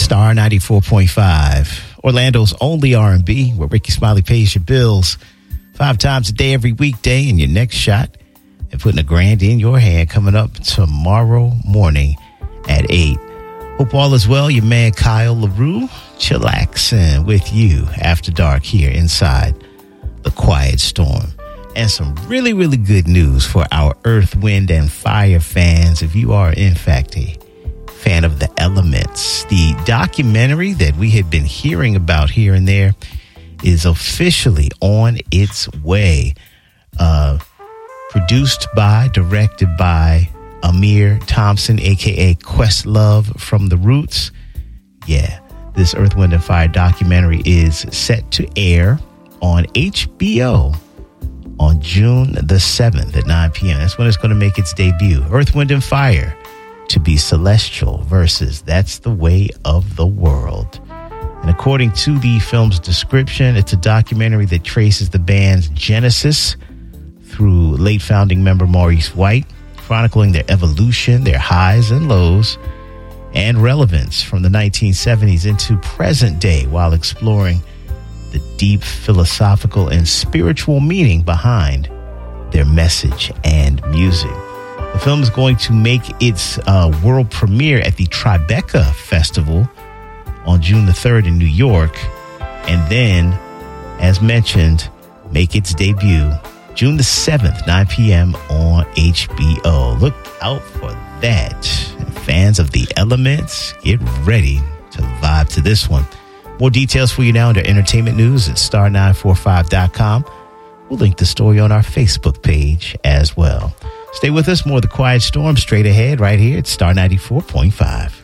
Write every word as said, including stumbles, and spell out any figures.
Star ninety-four point five, Orlando's only R and B, where Ricky Smiley pays your bills five times a day every weekday, and your next shot at putting a grand in your hand coming up tomorrow morning at eight. Hope all is well. Your man Kyle LaRue chillaxing with you after dark here inside the Quiet Storm. And some really, really good news for our Earth, Wind, and Fire fans. If you are, in fact, a fan of the elements, the documentary that we had been hearing about here and there is officially on its way. Uh, produced by, directed by Amir Thompson, a k a. Questlove from The Roots. Yeah, this Earth, Wind, and Fire documentary is set to air on H B O on June the seventh at nine p.m. That's when it's going to make its debut. Earth, Wind, and Fire, To Be Celestial versus That's the Way of the World. And according to the film's description, it's a documentary that traces the band's genesis through late founding member Maurice White, chronicling their evolution, their highs and lows, and relevance from the nineteen seventies into present day, while exploring the deep philosophical and spiritual meaning behind their message and music. The film is going to make its uh, world premiere at the Tribeca Festival on June the third in New York, and then, as mentioned, make its debut June the seventh, nine p.m. on H B O. Look out for that. And fans of the elements, get ready to vibe to this one. More details for you now under entertainment news at star nine forty-five dot com. We'll link the story on our Facebook page as well. Stay with us. More of the Quiet Storm straight ahead right here at Star ninety-four point five.